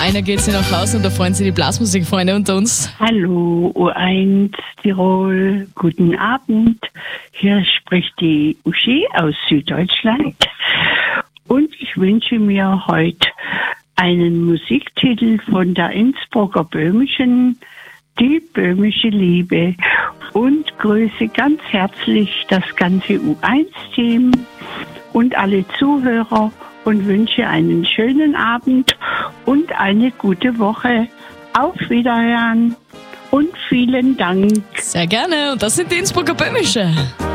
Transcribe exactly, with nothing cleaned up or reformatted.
Einer geht sie nach Hause und da freuen sich die Blasmusikfreunde unter uns. Hallo U eins Tirol, guten Abend. Hier spricht die Uschi aus Süddeutschland und ich wünsche mir heute einen Musiktitel von der Innsbrucker Böhmischen, Die Böhmische Liebe, und grüße ganz herzlich das ganze U eins Team und alle Zuhörer und wünsche einen schönen Abend und eine gute Woche. Auf Wiederhören und vielen Dank. Sehr gerne, und das sind die Innsbrucker Böhmische.